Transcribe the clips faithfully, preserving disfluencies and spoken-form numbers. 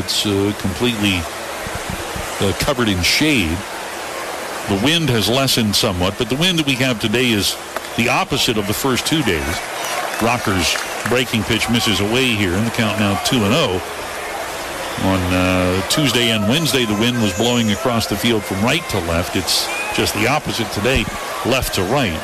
it's uh, completely uh, covered in shade. The wind has lessened somewhat, but the wind that we have today is the opposite of the first two days. Rocker's breaking pitch misses away here, and the count now two and oh. On uh, Tuesday and Wednesday, the wind was blowing across the field from right to left. It's just the opposite today, left to right.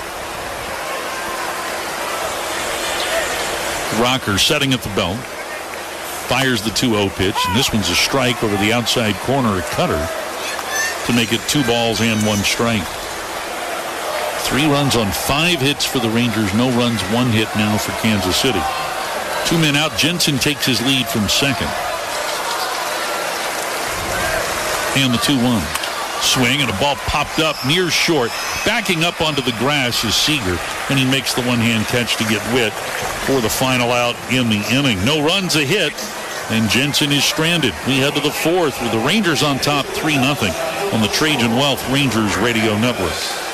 Rocker setting at the belt. Fires the two oh pitch, and this one's a strike over the outside corner at Cutter to make it two balls and one strike. Three runs on five hits for the Rangers. No runs, one hit now for Kansas City. Two men out. Jensen takes his lead from second. And the two one. Swing, and a ball popped up near short. Backing up onto the grass is Seager, and he makes the one-hand catch to get Witt for the final out in the inning. No runs, a hit, and Jensen is stranded. We head to the fourth with the Rangers on top three nothing on the Trajan Wealth Rangers Radio Network.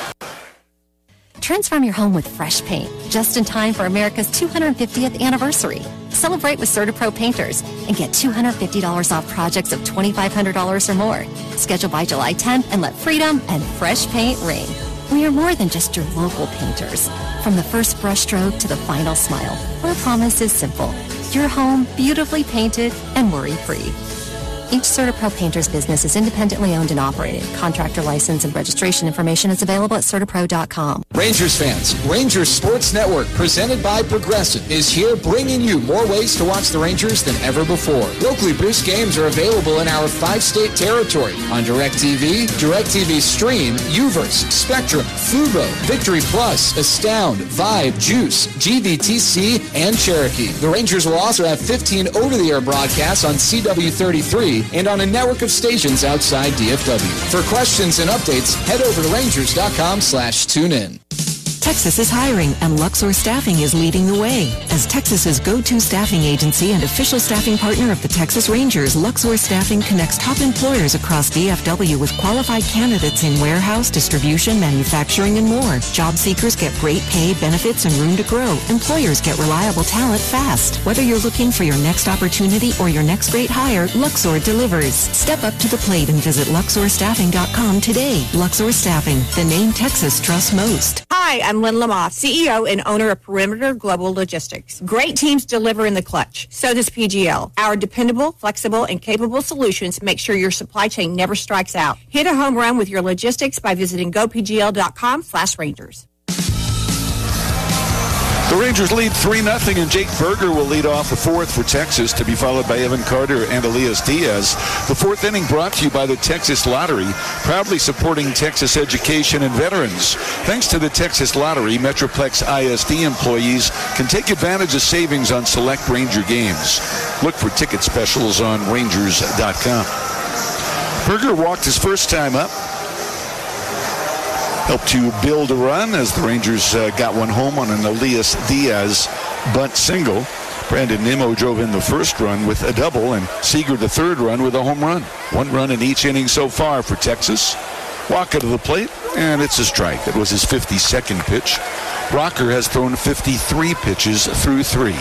Transform your home with fresh paint, just in time for America's two hundred fiftieth anniversary. Celebrate with CertaPro Painters and get two hundred fifty dollars off projects of twenty-five hundred dollars or more. Schedule by July tenth and let freedom and fresh paint ring. We are more than just your local painters. From the first brushstroke to the final smile, our promise is simple. Your home beautifully painted and worry-free. Each CertaPro Painters business is independently owned and operated. Contractor license and registration information is available at Certapro dot com. Rangers fans, Rangers Sports Network, presented by Progressive, is here bringing you more ways to watch the Rangers than ever before. Locally produced games are available in our five-state territory on DirecTV, DirecTV Stream, Uverse, Spectrum, Fubo, Victory Plus, Astound, Vibe, Juice, G V T C, and Cherokee. The Rangers will also have fifteen over-the-air broadcasts on C W thirty-three and on a network of stations outside D F W. For questions and updates, head over to Rangers dot com slash tune in. Texas is hiring, and Luxor Staffing is leading the way. As Texas's go-to staffing agency and official staffing partner of the Texas Rangers, Luxor Staffing connects top employers across D F W with qualified candidates in warehouse, distribution, manufacturing, and more. Job seekers get great pay, benefits, and room to grow. Employers get reliable talent fast. Whether you're looking for your next opportunity or your next great hire, Luxor delivers. Step up to the plate and visit Luxor Staffing dot com today. Luxor Staffing, the name Texas trusts most. Hi, I'm Lynn Lamothe, C E O and owner of Perimeter Global Logistics. Great teams deliver in the clutch. So does P G L. Our dependable, flexible, and capable solutions make sure your supply chain never strikes out. Hit a home run with your logistics by visiting go p g l dot com slash Rangers. The Rangers lead three nothing, and Jake Berger will lead off the fourth for Texas, to be followed by Evan Carter and Elias Diaz. The fourth inning brought to you by the Texas Lottery, proudly supporting Texas education and veterans. Thanks to the Texas Lottery, Metroplex I S D employees can take advantage of savings on select Ranger games. Look for ticket specials on Rangers dot com. Berger walked his first time up. Helped to build a run as the Rangers uh, got one home on an Elias Diaz bunt single. Brandon Nimmo drove in the first run with a double, and Seager the third run with a home run. One run in each inning so far for Texas. Walker to the plate, and it's a strike. That was his fifty-second pitch. Rocker has thrown fifty-three pitches through three.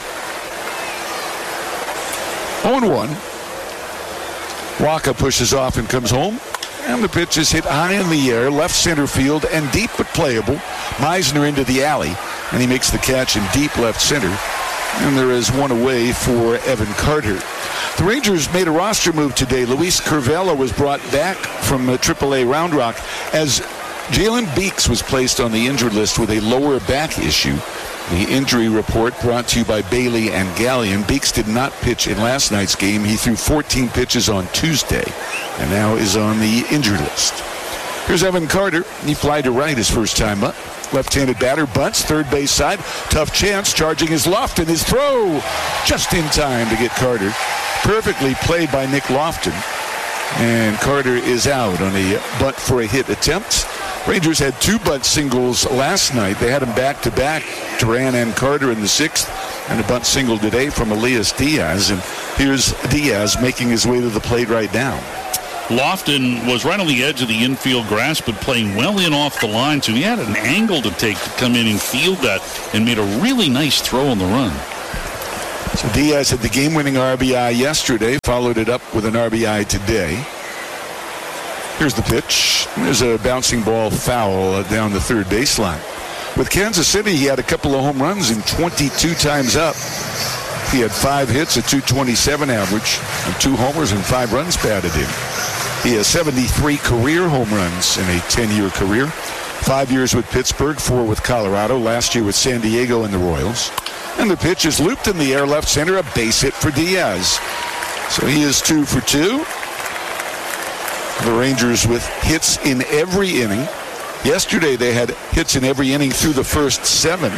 oh and one. Waka pushes off and comes home. And the pitch is hit high in the air, left center field, and deep but playable. Meisner into the alley, and he makes the catch in deep left center. And there is one away for Evan Carter. The Rangers made a roster move today. Luis Curvelo was brought back from uh, triple A Round Rock as Jalen Beeks was placed on the injured list with a lower back issue. The injury report brought to you by Bailey and Gallion. Beeks did not pitch in last night's game. He threw fourteen pitches on Tuesday and now is on the injured list. Here's Evan Carter. He flied to right his first time up. Left-handed batter, bunts, third base side. Tough chance, charging his Lofton. His throw just in time to get Carter. Perfectly played by Nick Lofton. And Carter is out on a bunt for a hit attempt. Rangers had two bunt singles last night. They had them back-to-back, Duran and Carter in the sixth, and a bunt single today from Elias Diaz. And here's Diaz making his way to the plate right now. Lofton was right on the edge of the infield grass, but playing well in off the line, so he had an angle to take to come in and field that, and made a really nice throw on the run. So Diaz had the game-winning R B I yesterday, followed it up with an R B I today. Here's the pitch. There's a bouncing ball foul down the third baseline. With Kansas City, he had a couple of home runs in twenty-two times up. He had five hits, a two twenty-seven average, and two homers and five runs batted in. He has seventy-three career home runs in a ten-year career. Five years with Pittsburgh, four with Colorado, last year with San Diego and the Royals. And the pitch is looped in the air left center, a base hit for Diaz. So he is two for two. The Rangers with hits in every inning. Yesterday they had hits in every inning through the first seven.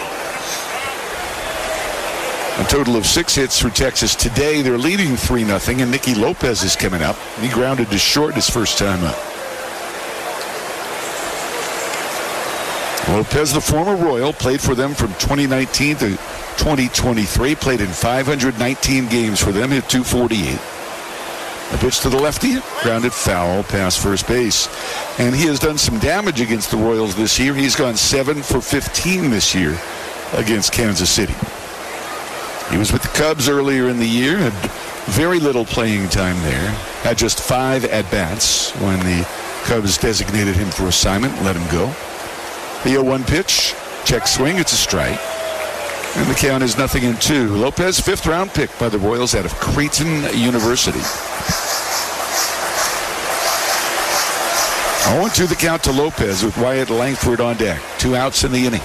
A total of six hits for Texas today. They're leading three nothing, and Nicky Lopez is coming up. He grounded to short his first time up. Lopez, the former Royal, played for them from twenty nineteen to twenty twenty-three. Played in five hundred nineteen games for them, hit two forty-eight. A pitch to the lefty, grounded foul past first base. And he has done some damage against the Royals this year. He's gone seven for fifteen this year against Kansas City. He was with the Cubs earlier in the year, had very little playing time there, had just five at-bats when the Cubs designated him for assignment, let him go. The oh one pitch, check swing, it's a strike. And the count is nothing in two. Lopez, fifth round pick by the Royals out of Creighton University. oh two the count to Lopez with Wyatt Langford on deck. Two outs in the inning.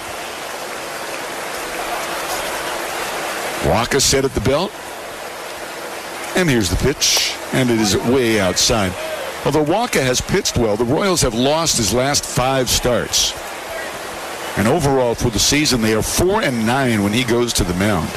Waka set at the belt. And here's the pitch. And it is way outside. Although Waka has pitched well, the Royals have lost his last five starts. And overall for the season, they are four and nine when he goes to the mound.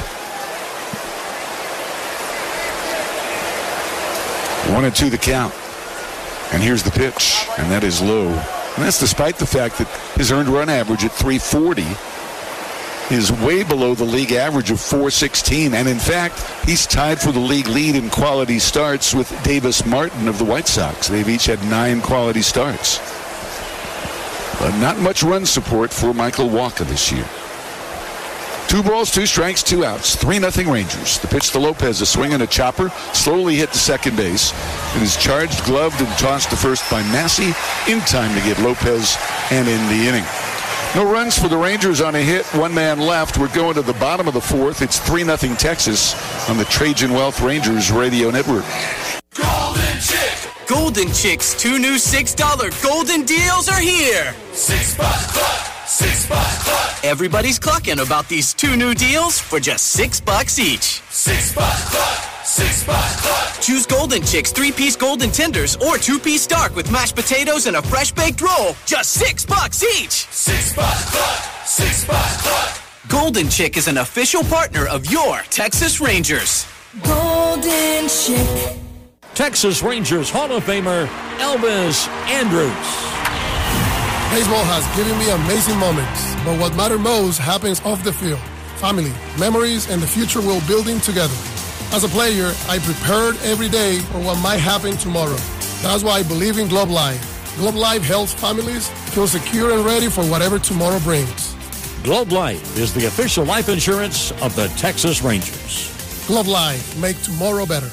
One and two the count. And here's the pitch. And that is low. And that's despite the fact that his earned run average at three forty is way below the league average of four sixteen. And in fact, he's tied for the league lead in quality starts with Davis Martin of the White Sox. They've each had nine quality starts. But not much run support for Michael Waka this year. Two balls, two strikes, two outs. three nothing Rangers. The pitch to Lopez, a swing and a chopper. Slowly hit to second base. It is charged, gloved, and tossed to first by Massey. In time to get Lopez and in the inning. No runs for the Rangers on a hit. One man left. We're going to the bottom of the fourth. It's three nothing Texas on the Trajan Wealth Rangers Radio Network. Golden Chick! Golden Chick's two new six dollar golden deals are here. Six bucks cluck. Six bucks cluck. Everybody's clucking about these two new deals for just six bucks each. Six bucks cluck. Six bucks cluck. Choose Golden Chick's three-piece golden tenders or two-piece dark with mashed potatoes and a fresh baked roll. Just six bucks each. Six bucks cluck. Six bucks cluck. Golden Chick is an official partner of your Texas Rangers. Golden Chick. Texas Rangers Hall of Famer Elvis Andrus. Baseball has given me amazing moments, but what matters most happens off the field. Family, memories, and the future we're building together. As a player, I prepared every day for what might happen tomorrow. That's why I believe in Globe Life. Globe Life helps families feel secure and ready for whatever tomorrow brings. Globe Life is the official life insurance of the Texas Rangers. Globe Life, make tomorrow better.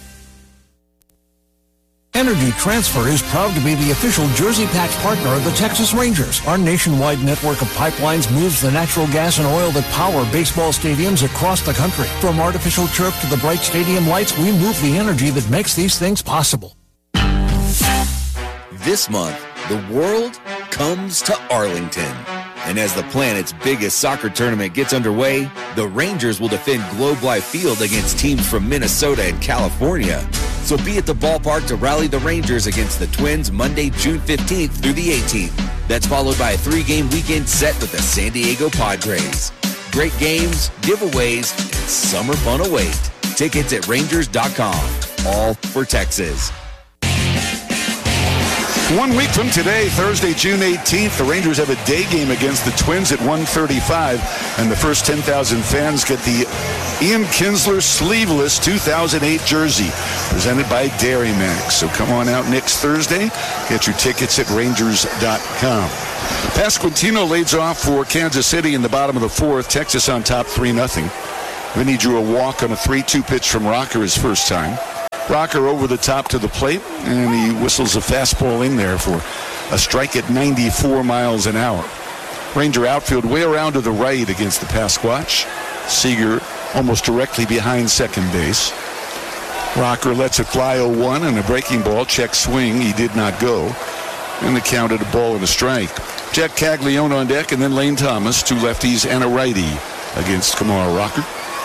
Energy Transfer is proud to be the official Jersey Patch partner of the Texas Rangers. Our nationwide network of pipelines moves the natural gas and oil that power baseball stadiums across the country. From artificial turf to the bright stadium lights, we move the energy that makes these things possible. This month, the world comes to Arlington. And as the planet's biggest soccer tournament gets underway, the Rangers will defend Globe Life Field against teams from Minnesota and California. So be at the ballpark to rally the Rangers against the Twins Monday, June fifteenth through the eighteenth. That's followed by a three-game weekend set with the San Diego Padres. Great games, giveaways, and summer fun await. Tickets at Rangers dot com. All for Texas. One week from today, Thursday, June eighteenth, the Rangers have a day game against the Twins at one thirty-five, and the first ten thousand fans get the Ian Kinsler sleeveless two thousand eight jersey presented by Dairy Max. So come on out next Thursday. Get your tickets at Rangers dot com. Pasquantino leads off for Kansas City in the bottom of the fourth. Texas on top three nothing. Then he drew a walk on a three two pitch from Rocker his first time. Rocker over the top to the plate, and he whistles a fastball in there for a strike at ninety-four miles an hour. Ranger outfield way around to the right against the Pasquatch. Seager almost directly behind second base. Rocker lets it fly oh one and a breaking ball. Check swing. He did not go. And the count at a ball and a strike. Jack Caglione on deck, and then Lane Thomas, two lefties and a righty against Kumar Rocker.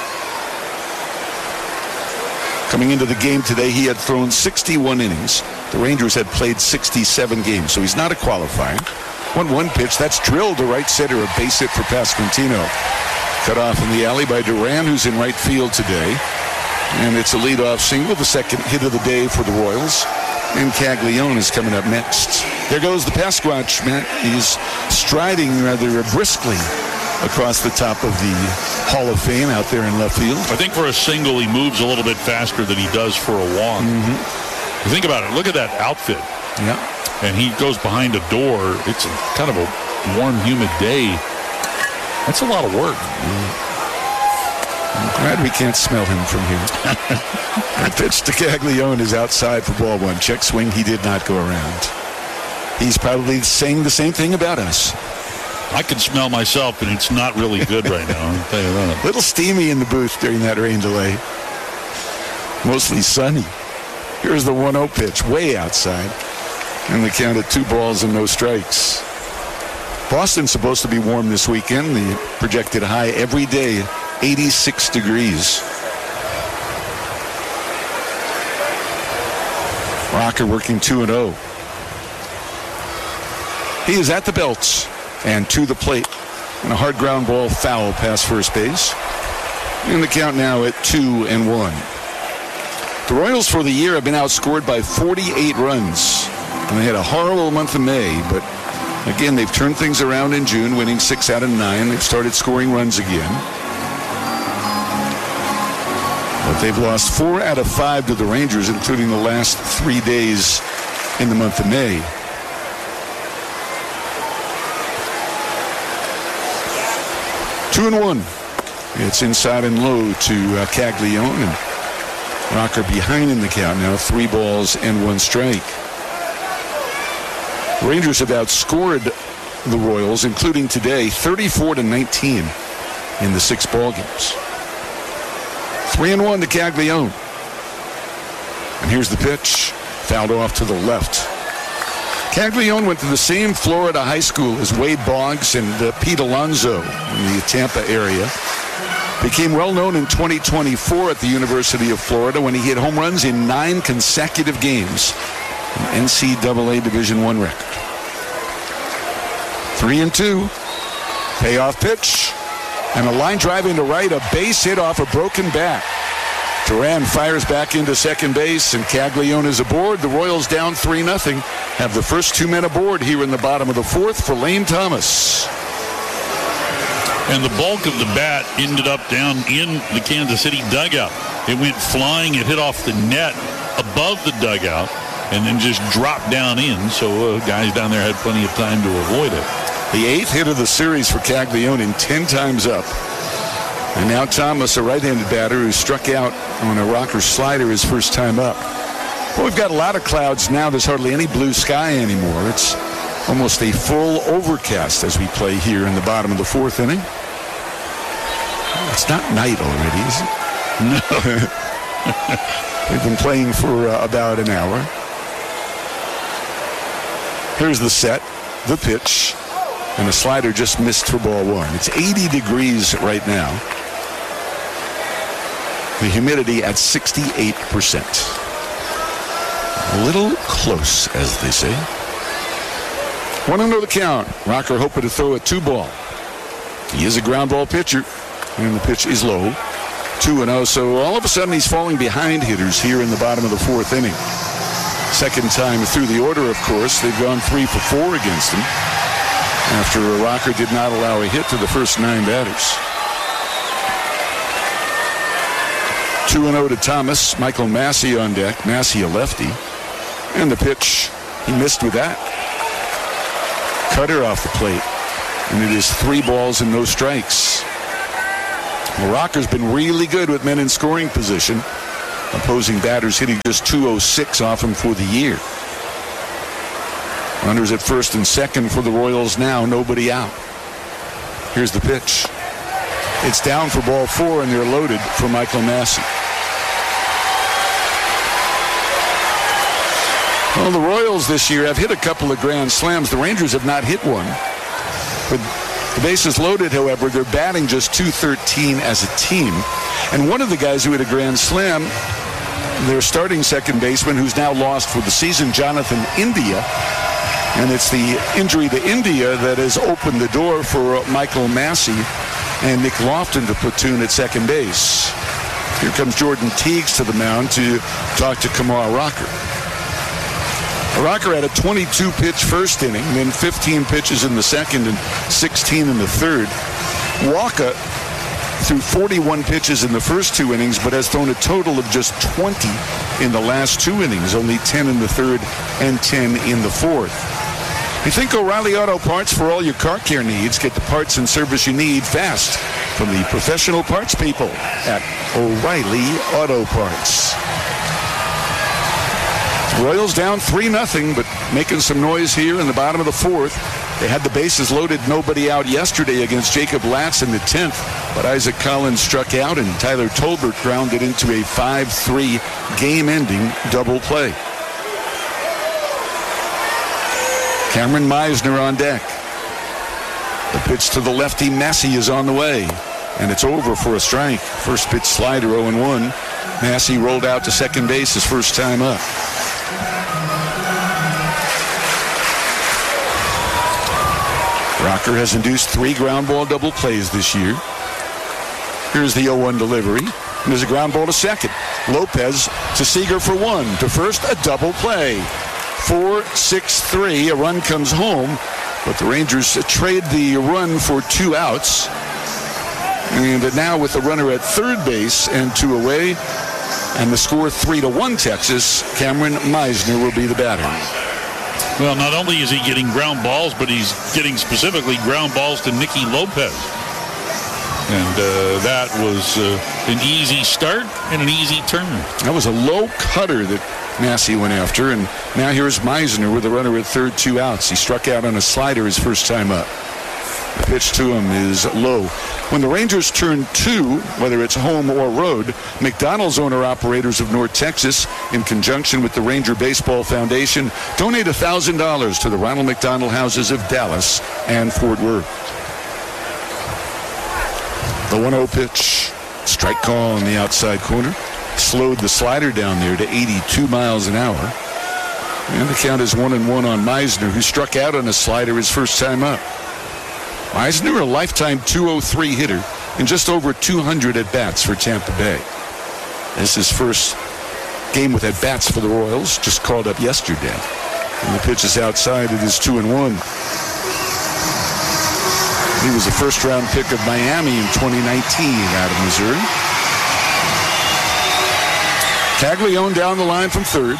Coming into the game today, he had thrown sixty-one innings. The Rangers had played sixty-seven games, so he's not a qualifier. one one pitch, that's drilled to right center, a base hit for Pasquantino. Cut off in the alley by Duran, who's in right field today. And it's a leadoff single, the second hit of the day for the Royals. And Caglione is coming up next. There goes the Pasquatch, Matt. He's striding rather briskly across the top of the Hall of Fame out there in left field. I think for a single, he moves a little bit faster than he does for a walk. Mm-hmm. Think about it. Look at that outfit. Yeah. And he goes behind a door. It's a, kind of a warm, humid day. That's a lot of work. Mm. I'm glad we can't smell him from here. That pitch to Caglione is outside for ball one. Check swing. He did not go around. He's probably saying the same thing about us. I can smell myself, and it's not really good right now. I'll tell you that. Little steamy in the booth during that rain delay. Mostly sunny. Here's the one oh pitch, way outside. And the count at two balls and no strikes. Boston's supposed to be warm this weekend. The projected high every day, eighty-six degrees. Rocker working two and oh. He is at the belts and to the plate. And a hard ground ball foul past first base. And the count now at two and one. The Royals for the year have been outscored by forty-eight runs. And they had a horrible month of May, but again, they've turned things around in June, winning six out of nine. They've started scoring runs again. But they've lost four out of five to the Rangers, including the last three days in the month of May. Two and one. It's inside and low to uh, Caglione, and Rocker behind in the count now, three balls and one strike. Rangers have outscored the Royals, including today, thirty-four to nineteen in the six ball games. Three and one to Caglione. And here's the pitch, fouled off to the left. Caglione went to the same Florida high school as Wade Boggs and uh, Pete Alonso in the Tampa area. Became well known in twenty twenty-four at the University of Florida when he hit home runs in nine consecutive games. An N C double A Division One record. Three and two. Payoff pitch. And a line drive into right. A base hit off a broken bat. Duran fires back into second base, and Caglione is aboard. The Royals down three nothing. Have the first two men aboard here in the bottom of the fourth for Lane Thomas. And the bulk of the bat ended up down in the Kansas City dugout. It went flying. It hit off the net above the dugout and then just dropped down in. So uh, guys down there had plenty of time to avoid it. The eighth hit of the series for Caglione, ten times up. And now Thomas, a right-handed batter who struck out on a Rocker slider his first time up. Well, we've got a lot of clouds now. There's hardly any blue sky anymore. It's almost a full overcast as we play here in the bottom of the fourth inning. It's not night already, is it? No. We've been playing for uh, about an hour. Here's the set, the pitch, and the slider just missed for ball one. It's eighty degrees right now. The humidity at sixty-eight percent. A little close, as they say. One under the count. Rocker hoping to throw a two ball. He is a ground ball pitcher, and the pitch is low. two and oh, so all of a sudden he's falling behind hitters here in the bottom of the fourth inning. Second time through the order, of course. They've gone three for four against him after Rocker did not allow a hit to the first nine batters. two and oh to Thomas. Michael Massey on deck. Massey a lefty. And the pitch, he missed with that. Cutter off the plate. And it is three balls and no strikes. Well, Rocker's been really good with men in scoring position. Opposing batters hitting just two oh six off him for the year. Runners at first and second for the Royals now. Nobody out. Here's the pitch. It's down for ball four, and they're loaded for Michael Massey. Well, the Royals this year have hit a couple of grand slams. The Rangers have not hit one. But the bases loaded, however, they're batting just two thirteen as a team. And one of the guys who hit a grand slam, their starting second baseman, who's now lost for the season, Jonathan India. And it's the injury to India that has opened the door for Michael Massey and Nick Lofton to platoon at second base. Here comes Jordan Teagues to the mound to talk to Kumar Rocker. Rocker had a twenty-two pitch first inning, then fifteen pitches in the second and sixteen in the third. Walker threw forty-one pitches in the first two innings, but has thrown a total of just twenty in the last two innings, only ten in the third and ten in the fourth. You think O'Reilly Auto Parts for all your car care needs. Get the parts and service you need fast from the professional parts people at O'Reilly Auto Parts. Royals down three nothing, but making some noise here in the bottom of the fourth. They had the bases loaded, nobody out yesterday against Jacob Latz in the tenth, but Isaac Collins struck out and Tyler Tolbert grounded into a five three game-ending double play. Cameron Meisner on deck. The pitch to the lefty, Massey, is on the way, and it's over for a strike. First pitch slider, oh and one. Massey rolled out to second base his first time up. Rocker has induced three ground ball double plays this year. Here's the oh one delivery. And there's a ground ball to second. Lopez to Seager for one. To first, a double play. four six three. A run comes home, but the Rangers trade the run for two outs. And now with the runner at third base and two away, and the score three to one Texas, Cameron Meisner will be the batter. Well, not only is he getting ground balls, but he's getting specifically ground balls to Nicky Lopez. And uh, that was uh, an easy start and an easy turn. That was a low cutter that Massey went after, and now here's Meisner with the runner at third, two outs. He struck out on a slider his first time up. The pitch to him is low. When the Rangers turn two, whether it's home or road, McDonald's owner-operators of North Texas, in conjunction with the Ranger Baseball Foundation, donate one thousand dollars to the Ronald McDonald Houses of Dallas and Fort Worth. The one oh pitch, strike call on the outside corner. Slowed the slider down there to eighty-two miles an hour. And the count is one and one on Meisner, who struck out on a slider his first time up. Meisner, a lifetime two oh three hitter and just over two hundred at-bats for Tampa Bay. This is his first game with at-bats for the Royals, just called up yesterday. And the pitch is outside. It is two and one. He was a first-round pick of Miami in twenty nineteen out of Missouri. Caglione down the line from third.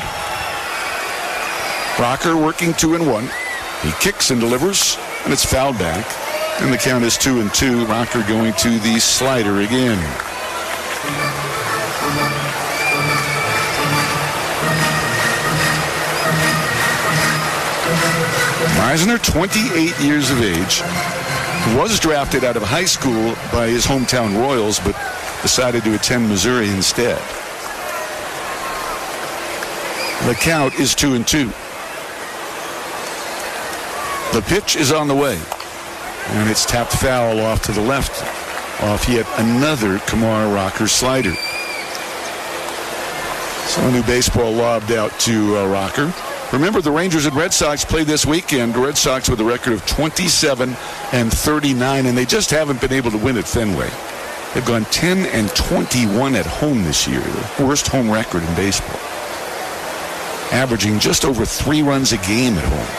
Rocker working two and one. He kicks and delivers, and it's fouled back. And the count is two and two. Rocker going to the slider again. Meisner, twenty-eight years of age, was drafted out of high school by his hometown Royals, but decided to attend Missouri instead. The count is two and two. The pitch is on the way, and it's tapped foul off to the left, off yet another Kumar Rocker slider. So a new baseball lobbed out to uh, Rocker. Remember, the Rangers and Red Sox played this weekend. The Red Sox with a record of twenty-seven and thirty-nine, and they just haven't been able to win at Fenway. They've gone ten and twenty-one at home this year, the worst home record in baseball, averaging just over three runs a game at home.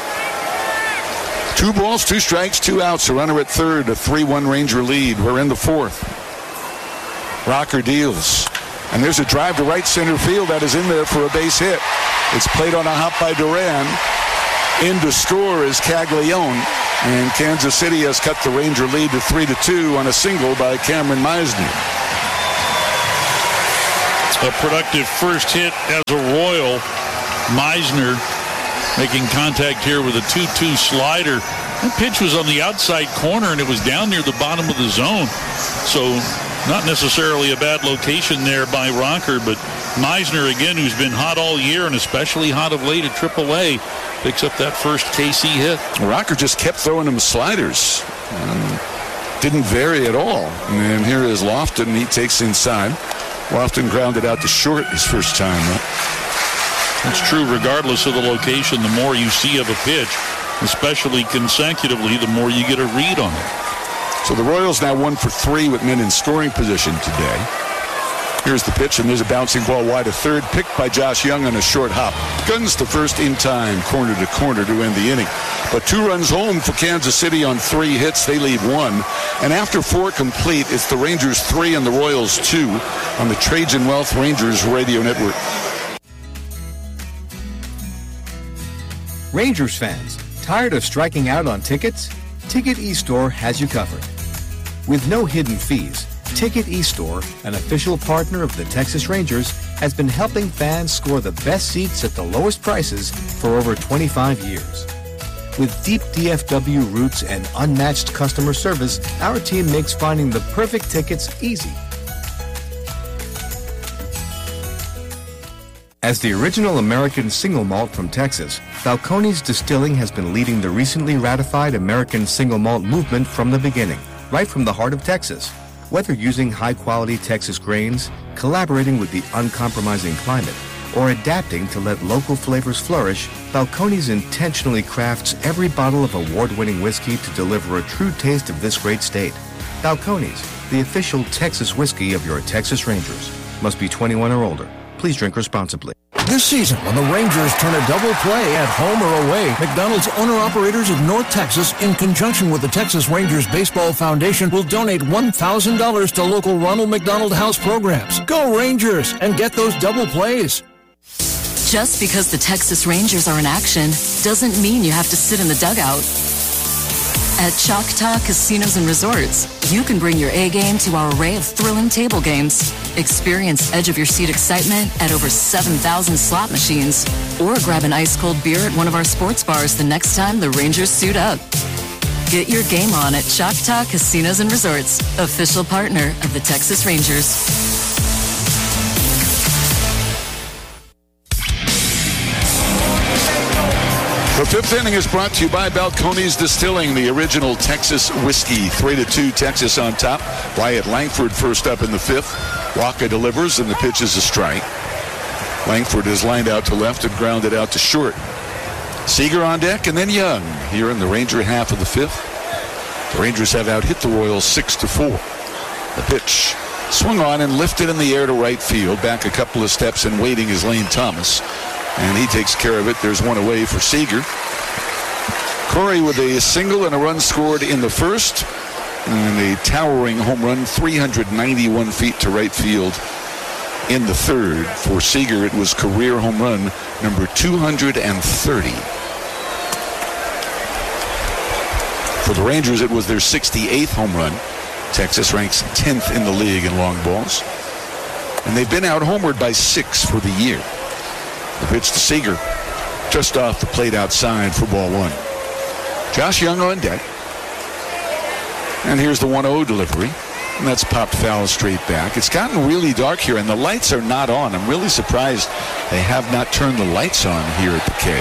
Two balls, two strikes, two outs. A runner at third, a three one Ranger lead. We're in the fourth. Rocker deals. And there's a drive to right center field that is in there for a base hit. It's played on a hop by Duran. in to score is Caglione, and Kansas City has cut the Ranger lead to three to two on a single by Cameron Meisner. A productive first hit as a Royal. Meisner making contact here with a two two slider. That pitch was on the outside corner, and it was down near the bottom of the zone. So not necessarily a bad location there by Rocker, but Meisner, again, who's been hot all year and especially hot of late at triple A, picks up that first K C hit. Rocker just kept throwing him sliders. Um, didn't vary at all. And then here is Lofton. He takes inside. Lofton grounded out to short his first time. Huh? It's true regardless of the location. The more you see of a pitch, especially consecutively, the more you get a read on it. So the Royals now one for three with men in scoring position today. Here's the pitch, and there's a bouncing ball wide of third, picked by Josh Young on a short hop. Guns to first in time, corner to corner to end the inning. But two runs home for Kansas City on three hits. They lead one. And after four complete, it's the Rangers three and the Royals two on the Trajan Wealth Rangers Radio Network. Rangers fans, tired of striking out on tickets? Ticket eStore has you covered. With no hidden fees, Ticket eStore, an official partner of the Texas Rangers, has been helping fans score the best seats at the lowest prices for over twenty-five years. With deep D F W roots and unmatched customer service, our team makes finding the perfect tickets easy. As the original American single malt from Texas, Balcones Distilling has been leading the recently ratified American single malt movement from the beginning, right from the heart of Texas. Whether using high-quality Texas grains, collaborating with the uncompromising climate, or adapting to let local flavors flourish, Balcones intentionally crafts every bottle of award-winning whiskey to deliver a true taste of this great state. Balcones, the official Texas whiskey of your Texas Rangers. Must be twenty-one or older. Please drink responsibly. This season, when the Rangers turn a double play at home or away, McDonald's owner-operators of North Texas, in conjunction with the Texas Rangers Baseball Foundation, will donate one thousand dollars to local Ronald McDonald House programs. Go Rangers and get those double plays. Just because the Texas Rangers are in action doesn't mean you have to sit in the dugout. At Choctaw Casinos and Resorts, you can bring your A game to our array of thrilling table games. Experience edge-of-your-seat excitement at over seven thousand slot machines. Or grab an ice-cold beer at one of our sports bars the next time the Rangers suit up. Get your game on at Choctaw Casinos and Resorts, official partner of the Texas Rangers. The fifth inning is brought to you by Balcones Distilling, the original Texas whiskey. Three to two, Texas on top. Wyatt Langford first up in the fifth. Waka delivers, and the pitch is a strike. Langford is lined out to left and grounded out to short. Seager on deck, and then Young here in the Ranger half of the fifth. The Rangers have out hit the Royals six to four. The pitch swung on and lifted in the air to right field. Back a couple of steps and waiting is Lane Thomas. And he takes care of it. There's one away for Seager. Corey with a single and a run scored in the first. And a towering home run, three hundred ninety-one feet to right field in the third. For Seager, it was career home run number two hundred thirty. For the Rangers, it was their sixty-eighth home run. Texas ranks tenth in the league in long balls. And they've been out homered by six for the year. The pitch to Seager, just off the plate outside for ball one. Josh Young on deck. And here's the one oh delivery. And that's popped foul straight back. It's gotten really dark here, and the lights are not on. I'm really surprised they have not turned the lights on here at the K.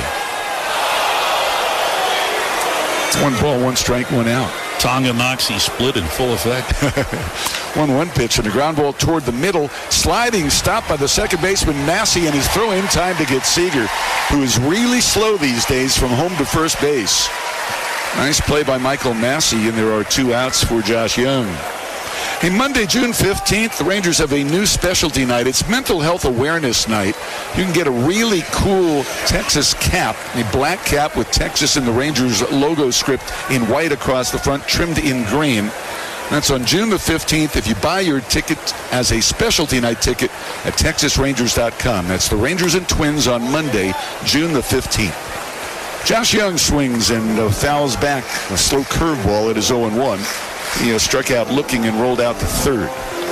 One ball, one strike, one out. Tonganoxie split in full effect. one one pitch and a ground ball toward the middle. Sliding stop by the second baseman Massey, and his throw in time to get Seager, who is really slow these days from home to first base. Nice play by Michael Massey, and there are two outs for Josh Young. Hey, Monday, June fifteenth, the Rangers have a new specialty night. It's Mental Health Awareness Night. You can get a really cool Texas cap, a black cap with Texas and the Rangers logo script in white across the front, trimmed in green. That's on June the fifteenth. If you buy your ticket as a specialty night ticket at texas rangers dot com. That's the Rangers and Twins on Monday, June the fifteenth. Josh Young swings and uh, fouls back a slow curveball. It is oh and one. He uh, struck out looking and rolled out to third.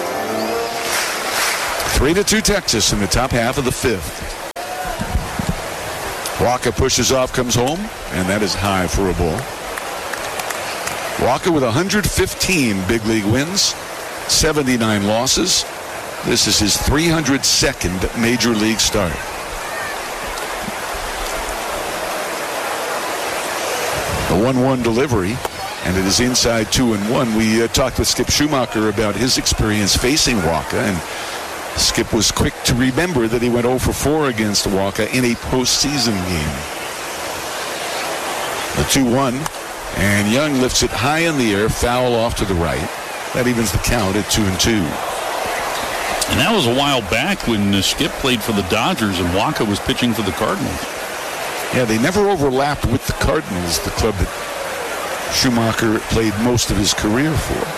three to two Texas in the top half of the fifth. Wacha pushes off, comes home, and that is high for a ball. Wacha with one hundred fifteen big league wins, seventy-nine losses. This is his three hundred second major league start. The one one delivery, and it is inside two and one. We uh, talked with Skip Schumacher about his experience facing Wacha, and Skip was quick to remember that he went oh for four against Wacha in a postseason game. The two one, and Young lifts it high in the air, foul off to the right. That evens the count at two and two. And that was a while back when uh, Skip played for the Dodgers and Wacha was pitching for the Cardinals. Yeah, they never overlapped with the Cardinals, the club that Schumacher played most of his career for.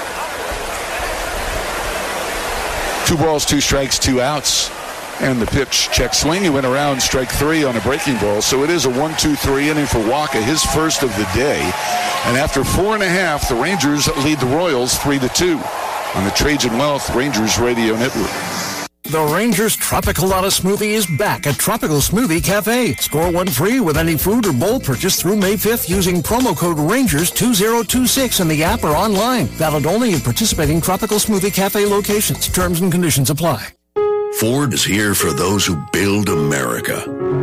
Two balls, two strikes, two outs. And the pitch, check swing. He went around strike three on a breaking ball. So it is a one two three inning for Wacha, his first of the day. And after four and a half, the Rangers lead the Royals three to two on the Trajan Wealth Rangers Radio Network. The Rangers Tropicalata Smoothie is back at Tropical Smoothie Cafe. Score one free with any food or bowl purchase through May fifth using promo code Rangers two thousand twenty-six in the app or online. Valid only in participating Tropical Smoothie Cafe locations. Terms and conditions apply. Ford is here for those who build America.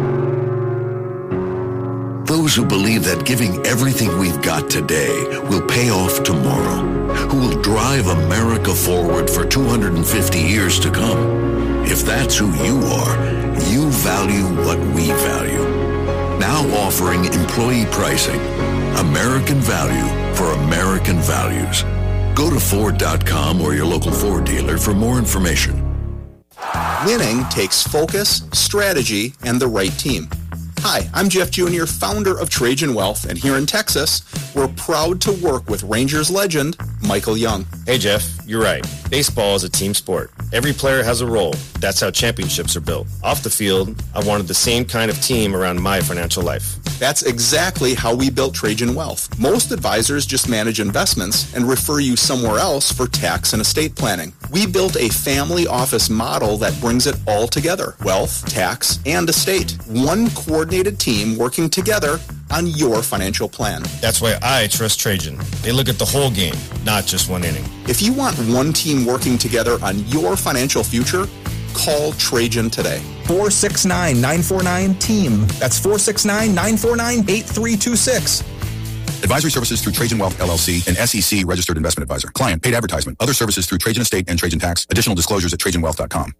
Those who believe that giving everything we've got today will pay off tomorrow. Who will drive America forward for two hundred fifty years to come. If that's who you are, you value what we value. Now offering employee pricing. American value for American values. Go to Ford dot com or your local Ford dealer for more information. Winning takes focus, strategy, and the right team. Hi, I'm Jeff Junior, founder of Trajan Wealth, and here in Texas, we're proud to work with Rangers legend, Michael Young. Hey, Jeff, you're right. Baseball is a team sport. Every player has a role. That's how championships are built. Off the field, I wanted the same kind of team around my financial life. That's exactly how we built Trajan Wealth. Most advisors just manage investments and refer you somewhere else for tax and estate planning. We built a family office model that brings it all together. Wealth, tax, and estate. One coordinated team working together on your financial plan. That's why I trust Trajan. They look at the whole game, not just one inning. If you want one team working together on your financial future, call Trajan today. four six nine, nine four nine, team. That's four six nine, nine four nine, eight three two six. Advisory services through Trajan Wealth, L L C, an S E C registered investment advisor. Client, paid advertisement. Other services through Trajan Estate and Trajan Tax. Additional disclosures at Trajan Wealth dot com.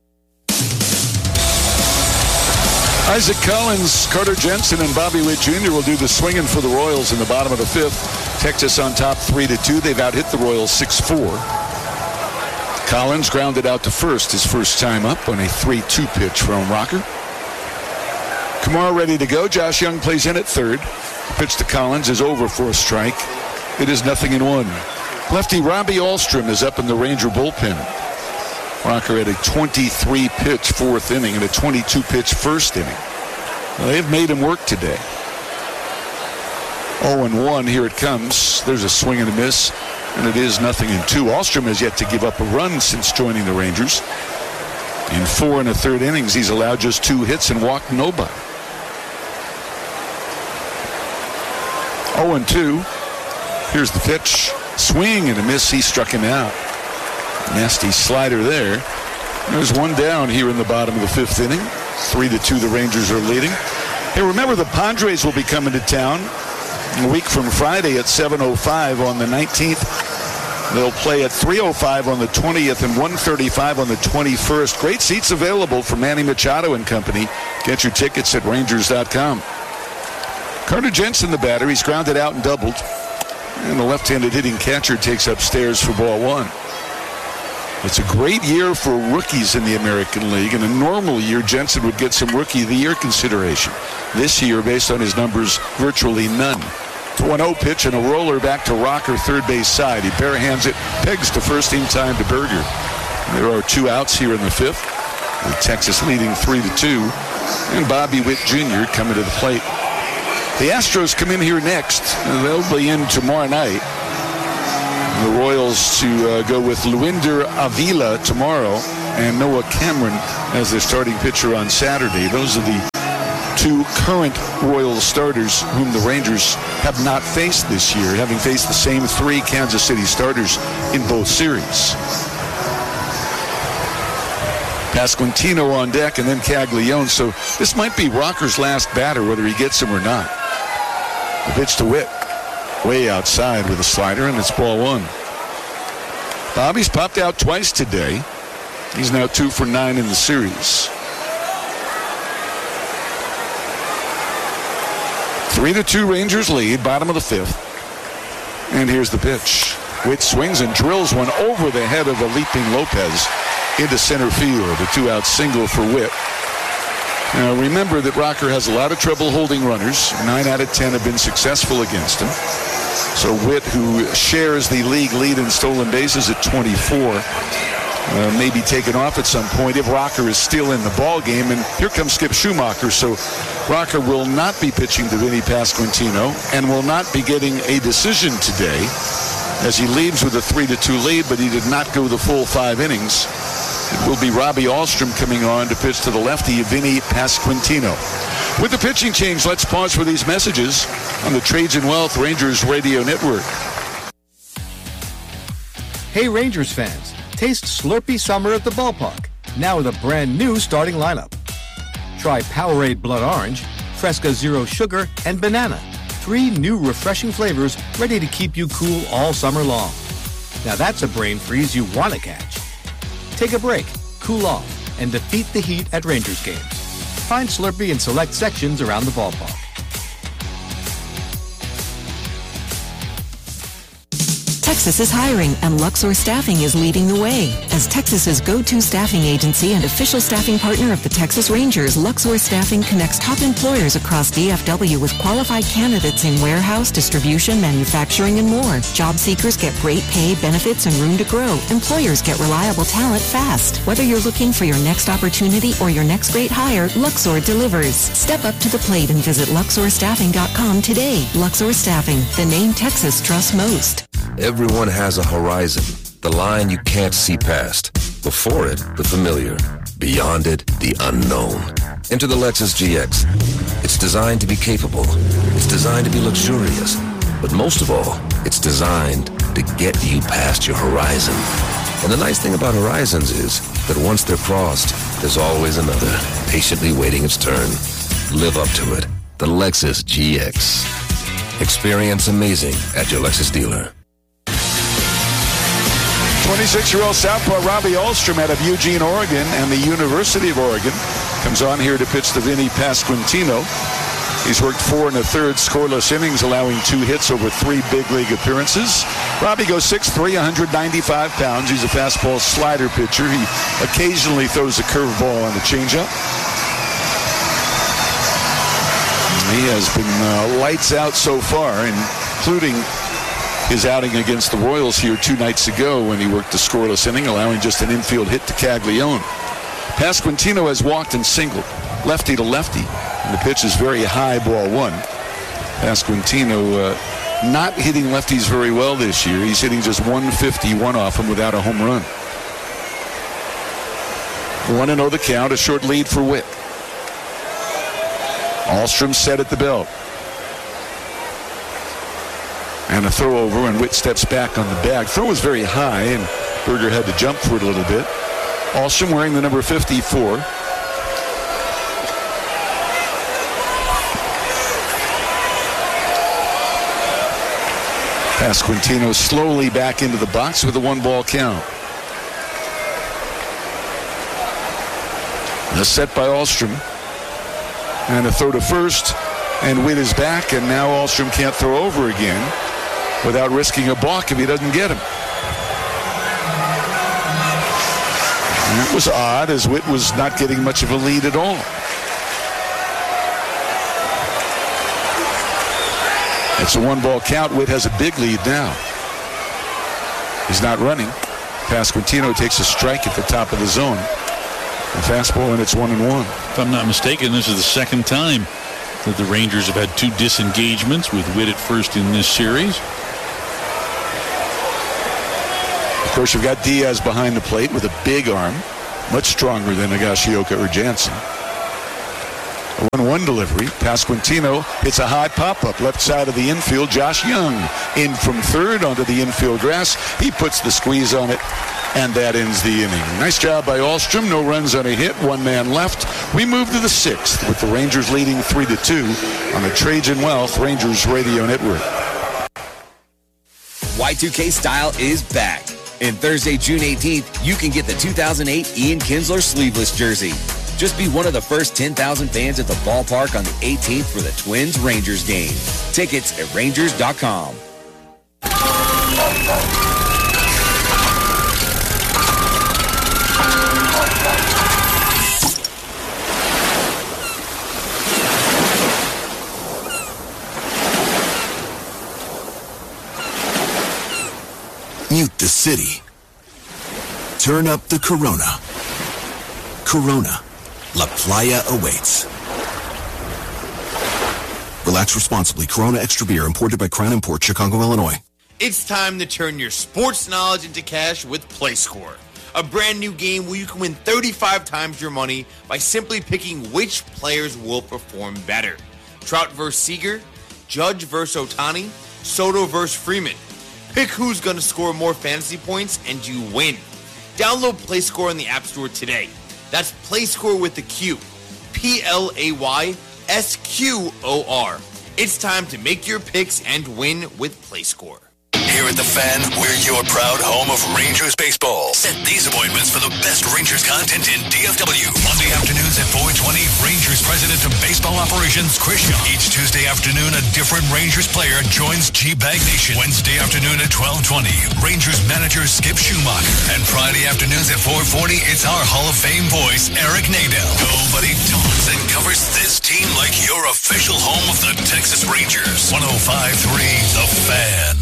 Isaac Collins, Carter Jensen, and Bobby Witt Junior will do the swinging for the Royals in the bottom of the fifth. Texas on top three to two. They've out-hit the Royals six four. Collins grounded out to first his first time up on a three two pitch from Rocker. Kamara ready to go. Josh Young plays in at third. Pitch to Collins is over for a strike. It is nothing in one. Lefty Robbie Ahlstrom is up in the Ranger bullpen. Rocker had a twenty-three pitch fourth inning and a twenty-two pitch first inning. Well, they've made him work today. oh and one, here it comes. There's a swing and a miss, and it is nothing in two. Ahlstrom has yet to give up a run since joining the Rangers. In four and a third innings, he's allowed just two hits and walked nobody. oh and two. Here's the pitch. Swing and a miss. He struck him out. Nasty slider there. There's one down here in the bottom of the fifth inning. Three to two, the Rangers are leading. Hey, remember the Padres will be coming to town a week from Friday at seven oh five on the nineteenth. They'll play at three oh five on the twentieth and one thirty-five on the twenty-first. Great seats available for Manny Machado and company. Get your tickets at Rangers dot com. Carter Jensen, the batter. He's grounded out and doubled. And the left-handed hitting catcher takes upstairs for ball one. It's a great year for rookies in the American League. In a normal year, Jensen would get some Rookie of the Year consideration. This year, based on his numbers, virtually none. The one oh pitch and a roller back to Rocker, third base side. He barehands it, pegs to first in time to Berger. There are two outs here in the fifth, with Texas leading three to two, and Bobby Witt Junior coming to the plate. The Astros come in here next. They'll be in tomorrow night. The Royals to uh, go with Luinder Avila tomorrow and Noah Cameron as their starting pitcher on Saturday. Those are the two current Royals starters whom the Rangers have not faced this year, having faced the same three Kansas City starters in both series. Pasquantino on deck and then Caglione. So this might be Rocker's last batter, whether he gets him or not. The pitch to Witt, way outside with a slider, and it's ball one. Bobby's popped out twice today. He's now two for nine in the series. Three to two Rangers lead, bottom of the fifth. And here's the pitch. Witt swings and drills one over the head of a leaping Lopez into center field. A two-out single for Witt. Now remember that Rocker has a lot of trouble holding runners. Nine out of ten have been successful against him. So Witt, who shares the league lead in stolen bases at twenty-four, uh, may be taken off at some point if Rocker is still in the ball game. And here comes Skip Schumacher. So Rocker will not be pitching to Vinny Pasquantino and will not be getting a decision today, as he leaves with a three to two lead, but he did not go the full five innings. It will be Robbie Ahlstrom coming on to pitch to the lefty, Vinny Pasquantino. With the pitching change, let's pause for these messages on the Trades and Wealth Rangers Radio Network. Hey Rangers fans, taste Slurpee Summer at the ballpark, now with a brand new starting lineup. Try Powerade Blood Orange, Fresca Zero Sugar, and Banana. Three new refreshing flavors ready to keep you cool all summer long. Now that's a brain freeze you want to catch. Take a break, cool off, and defeat the heat at Rangers games. Find Slurpee in select sections around the ballpark. Texas is hiring, and Luxor Staffing is leading the way. As Texas's go-to staffing agency and official staffing partner of the Texas Rangers, Luxor Staffing connects top employers across D F W with qualified candidates in warehouse, distribution, manufacturing, and more. Job seekers get great pay, benefits, and room to grow. Employers get reliable talent fast. Whether you're looking for your next opportunity or your next great hire, Luxor delivers. Step up to the plate and visit Luxor Staffing dot com today. Luxor Staffing, the name Texas trusts most. Everyone has a horizon, the line you can't see past. Before it, the familiar. Beyond it, the unknown. Enter the Lexus G X. It's designed to be capable. It's designed to be luxurious. But most of all, it's designed to get you past your horizon. And the nice thing about horizons is that once they're crossed, there's always another, patiently waiting its turn. Live up to it. The Lexus G X. Experience amazing at your Lexus dealer. twenty-six-year-old Southpaw Robbie Ahlstrom out of Eugene, Oregon, and the University of Oregon comes on here to pitch to Vinny Pasquantino. He's worked four and a third scoreless innings, allowing two hits over three big league appearances. Robbie goes six three, one hundred ninety-five pounds. He's a fastball slider pitcher. He occasionally throws a curveball on the changeup. He has been uh, lights out so far, including his outing against the Royals here two nights ago when he worked a scoreless inning, allowing just an infield hit to Caglione. Pasquantino has walked and singled, lefty to lefty, and the pitch is very high, ball one. Pasquantino uh, not hitting lefties very well this year. He's hitting just one fifty-one off him without a home run. one and oh the count, a short lead for Witt. Ahlstrom set at the belt. And a throw over, and Witt steps back on the bag. Throw was very high, and Berger had to jump for it a little bit. Ahlstrom wearing the number fifty-four. Pasquantino slowly back into the box with a one-ball count. A set by Ahlstrom. And a throw to first, and Witt is back, and now Ahlstrom can't throw over again without risking a balk if he doesn't get him. And it was odd, as Witt was not getting much of a lead at all. It's a one-ball count. Witt has a big lead now. He's not running. Pasquantino takes a strike at the top of the zone. A fastball, and it's one and one. If I'm not mistaken, this is the second time that the Rangers have had two disengagements with Witt at first in this series. Of course, you've got Diaz behind the plate with a big arm, much stronger than Higashioka or Jansen. A one one delivery. Pasquantino hits a high pop-up left side of the infield. Josh Young in from third onto the infield grass. He puts the squeeze on it, and that ends the inning. Nice job by Ahlstrom. No runs on a hit. One man left. We move to the sixth with the Rangers leading three to two on the Trajan Wealth Rangers Radio Network. Y two K Style is back. And Thursday, June eighteenth, you can get the two thousand eight Ian Kinsler sleeveless jersey. Just be one of the first ten thousand fans at the ballpark on the eighteenth for the Twins-Rangers game. Tickets at Rangers dot com. Mute the city. Turn up the Corona. Corona. La Playa awaits. Relax responsibly. Corona Extra Beer, imported by Crown Import, Chicago, Illinois. It's time to turn your sports knowledge into cash with PlayScore, a brand new game where you can win thirty-five times your money by simply picking which players will perform better. Trout versus Seager, Judge versus Ohtani, Soto versus Freeman. Pick who's going to score more fantasy points and you win. Download PlayScore in the App Store today. That's PlayScore with the Q. P L A Y S Q O R. It's time to make your picks and win with PlayScore. Here at The Fan, we're your proud home of Rangers baseball. Set these appointments for the best Rangers content in D F W. Monday afternoons at four twenty, Rangers President of Baseball Operations, Chris Shaw. Each Tuesday afternoon, a different Rangers player joins G-Bag Nation. Wednesday afternoon at twelve twenty, Rangers manager Skip Schumacher. And Friday afternoons at four forty, it's our Hall of Fame voice, Eric Nadel. Nobody talks and covers this team like your official home of the Texas Rangers. one oh five point three The Fan.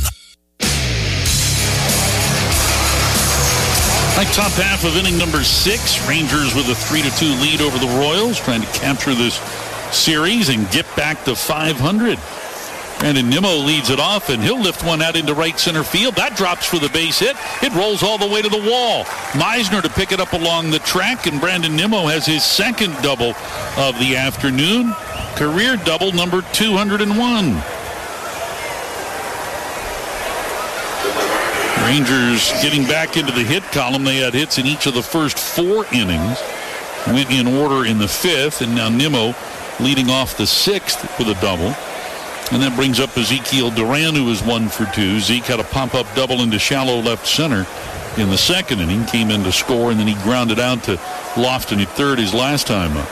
Like top half of inning number six, Rangers with a three to two lead over the Royals, trying to capture this series and get back to five hundred. Brandon Nimmo leads it off, and he'll lift one out into right center field. That drops for the base hit. It rolls all the way to the wall. Meisner to pick it up along the track, and Brandon Nimmo has his second double of the afternoon. Career double number two hundred one. Rangers getting back into the hit column. They had hits in each of the first four innings. Went in order in the fifth, and now Nimmo leading off the sixth with a double. And that brings up Ezekiel Duran, who is one for two. Zeke had a pop-up double into shallow left center in the second inning. Came in to score, and then he grounded out to Lofton at third his last time up.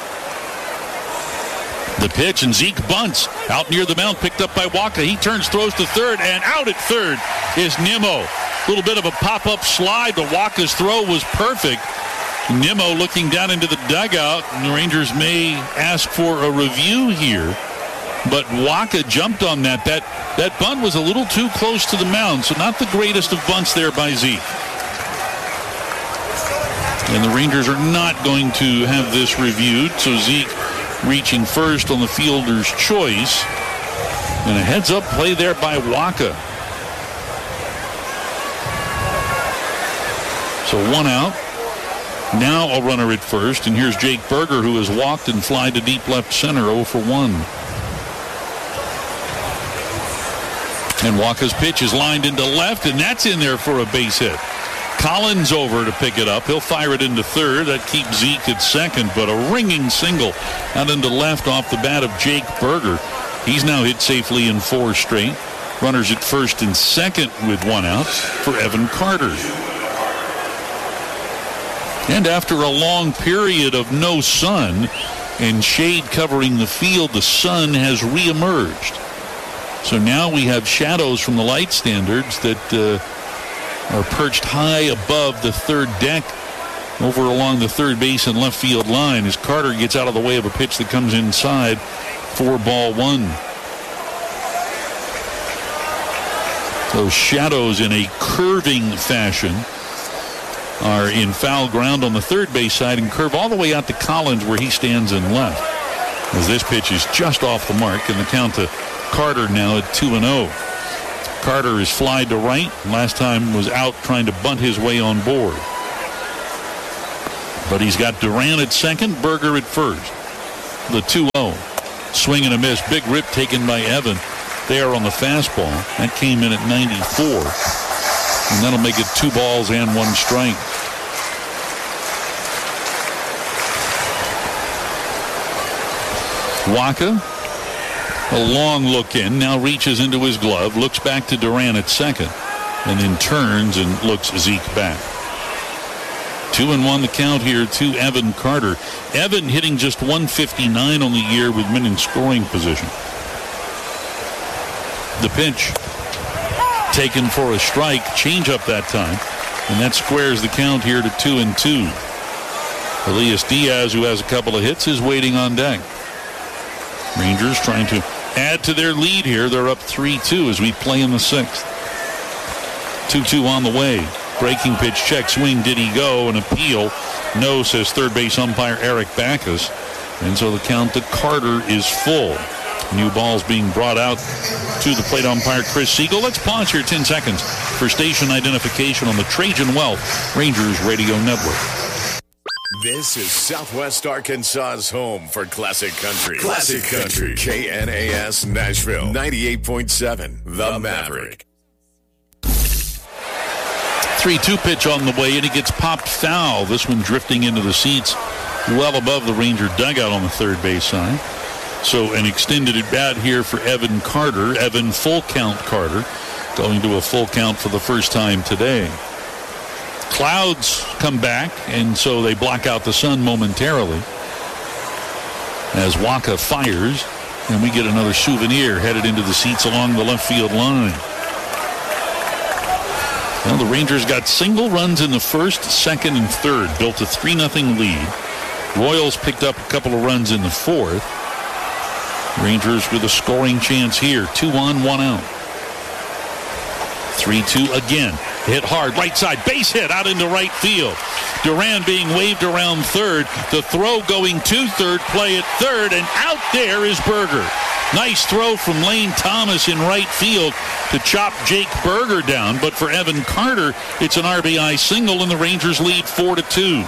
The pitch, and Zeke bunts out near the mound, picked up by Waka. He turns, throws to third, and out at third is Nimmo. A little bit of a pop-up slide, but Waka's throw was perfect. Nimmo looking down into the dugout, and the Rangers may ask for a review here. But Waka jumped on that. That that bunt was a little too close to the mound, so not the greatest of bunts there by Zeke. And the Rangers are not going to have this reviewed, so Zeke reaching first on the fielder's choice. And a heads-up play there by Waka. So one out. Now a runner at first, and here's Jake Berger, who has walked and fly to deep left center, oh for one. And Waka's pitch is lined into left, and that's in there for a base hit. Collins over to pick it up. He'll fire it into third. That keeps Zeke at second, but a ringing single out into left off the bat of Jake Berger. He's now hit safely in four straight. Runners at first and second with one out for Evan Carter. And after a long period of no sun and shade covering the field, the sun has reemerged. So now we have shadows from the light standards that uh, are perched high above the third deck over along the third base and left field line as Carter gets out of the way of a pitch that comes inside for ball one. Those shadows in a curving fashion are in foul ground on the third base side and curve all the way out to Collins where he stands in left. As this pitch is just off the mark, and the count to Carter now at two and oh. Carter is flied to right. Last time was out trying to bunt his way on board. But he's got Duran at second, Berger at first. The two oh. Swing and a miss. Big rip taken by Evan there on the fastball. That came in at ninety-four. And that'll make it two balls and one strike. Wacha, a long look in, now reaches into his glove, looks back to Duran at second, and then turns and looks Zeke back. Two and one the count here to Evan Carter. Evan hitting just one fifty-nine on the year with men in scoring position. The pitch taken for a strike, change up that time, and that squares the count here to two and two. Elias Diaz, who has a couple of hits, is waiting on deck. Rangers trying to add to their lead here. They're up three two as we play in the sixth. two two on the way. Breaking pitch, check swing. Did he go? An appeal. No, says third base umpire Eric Backus. And so the count to Carter is full. New balls being brought out to the plate umpire Chris Siegel. Let's pause here ten seconds for station identification on the Trajan Wealth Rangers Radio Network. This is Southwest Arkansas's home for Classic Country. Classic Country. K N A S Nashville. ninety-eight point seven. The Maverick. three two pitch on the way, and it gets popped foul. This one drifting into the seats well above the Ranger dugout on the third base side. So an extended at bat here for Evan Carter. Evan full count Carter going to a full count for the first time today. Clouds come back, and so they block out the sun momentarily as Wacha fires, and we get another souvenir headed into the seats along the left field line. Well, the Rangers got single runs in the first, second, and third, built a three nothing lead. Royals picked up a couple of runs in the fourth. Rangers with a scoring chance here, two on, one out. three two again. Hit hard, right side, base hit out into right field. Duran being waved around third. The throw going to third, play at third, and out there is Berger. Nice throw from Lane Thomas in right field to chop Jake Berger down. But for Evan Carter, it's an R B I single, and the Rangers lead four to two.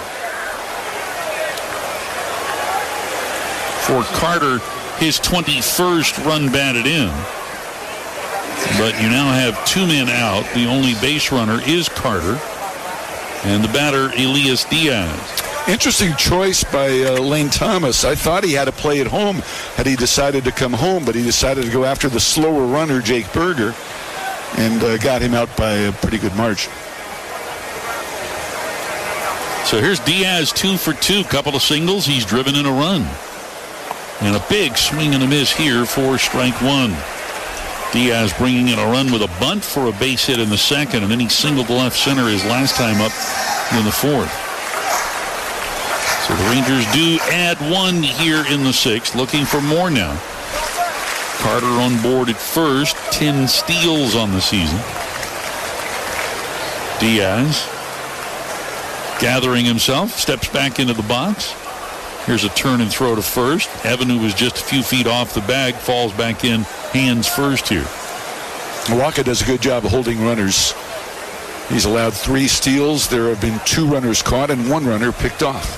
For Carter, his twenty-first run batted in. But you now have two men out. The only base runner is Carter. And the batter, Elias Diaz. Interesting choice by uh, Lane Thomas. I thought he had to play at home had he decided to come home, but he decided to go after the slower runner, Jake Berger, and uh, got him out by a pretty good margin. So here's Diaz, two for two. Couple of singles. He's driven in a run. And a big swing and a miss here for strike one. Diaz bringing in a run with a bunt for a base hit in the second, and then he singled to left center his last time up in the fourth. So the Rangers do add one here in the sixth, looking for more now. Carter on board at first, ten steals on the season. Diaz gathering himself, steps back into the box. Here's a turn and throw to first. Evan, who was just a few feet off the bag, falls back in hands first here. Wacha does a good job of holding runners. He's allowed three steals. There have been two runners caught and one runner picked off.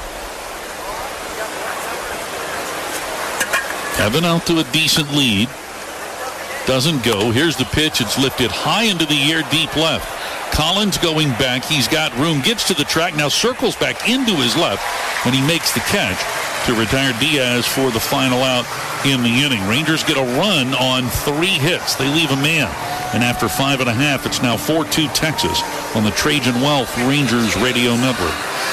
Evan out to a decent lead. Doesn't go. Here's the pitch. It's lifted high into the air, deep left. Collins going back. He's got room. Gets to the track. Now circles back into his left. And he makes the catch to retire Diaz for the final out in the inning. Rangers get a run on three hits. They leave a man. And after five and a half, it's now four two Texas on the Trajan Wealth Rangers Radio Network.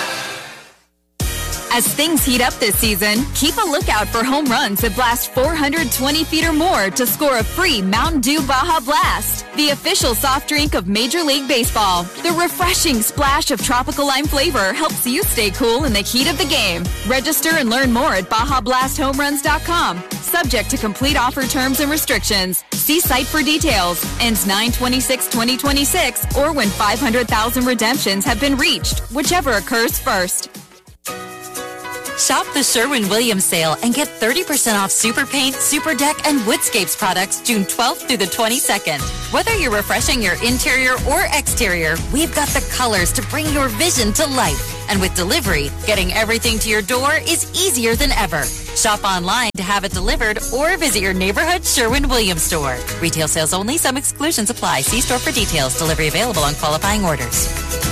As things heat up this season, keep a lookout for home runs that blast four hundred twenty feet or more to score a free Mountain Dew Baja Blast, the official soft drink of Major League Baseball. The refreshing splash of tropical lime flavor helps you stay cool in the heat of the game. Register and learn more at Baja Blast Home Runs dot com. Subject to complete offer terms and restrictions. See site for details. Ends nine twenty-six twenty twenty-six or when five hundred thousand redemptions have been reached, whichever occurs first. Shop the Sherwin-Williams sale and get thirty percent off Super Paint, Super Deck, and Woodscapes products June twelfth through the twenty-second. Whether you're refreshing your interior or exterior, we've got the colors to bring your vision to life. And with delivery, getting everything to your door is easier than ever. Shop online to have it delivered or visit your neighborhood Sherwin-Williams store. Retail sales only. Some exclusions apply. See store for details. Delivery available on qualifying orders.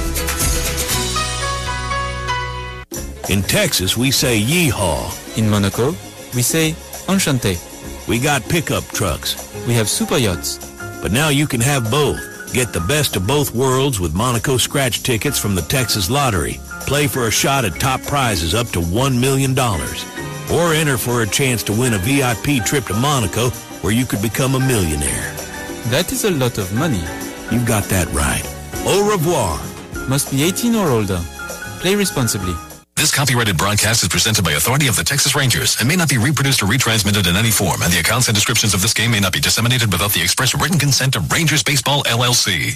In Texas, we say yeehaw. In Monaco, we say enchanté. We got pickup trucks. We have super yachts. But now you can have both. Get the best of both worlds with Monaco scratch tickets from the Texas Lottery. Play for a shot at top prizes up to one million dollars. Or enter for a chance to win a V I P trip to Monaco where you could become a millionaire. That is a lot of money. You got that right. Au revoir. Must be eighteen or older. Play responsibly. This copyrighted broadcast is presented by authority of the Texas Rangers and may not be reproduced or retransmitted in any form, and the accounts and descriptions of this game may not be disseminated without the express written consent of Rangers Baseball, L L C.